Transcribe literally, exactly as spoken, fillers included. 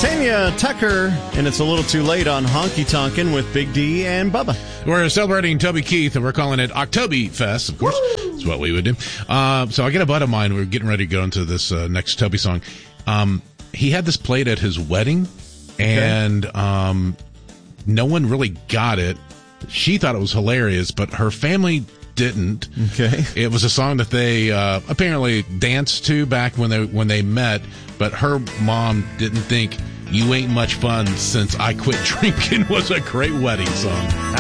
Tanya Tucker, and it's a little too late on Honky Tonkin' with Big D and Bubba. We're celebrating Toby Keith, and we're calling it October Fest, of course. Woo! That's what we would do. Uh, so I get a bud of mine. We're getting ready to go into this uh, next Toby song. Um, he had this played at his wedding, and okay. um, no one really got it. She thought it was hilarious, but her family didn't. Okay. It was a song that they uh, apparently danced to back when they when they met, but her mom didn't think "You Ain't Much Fun Since I Quit Drinking" was a great wedding song.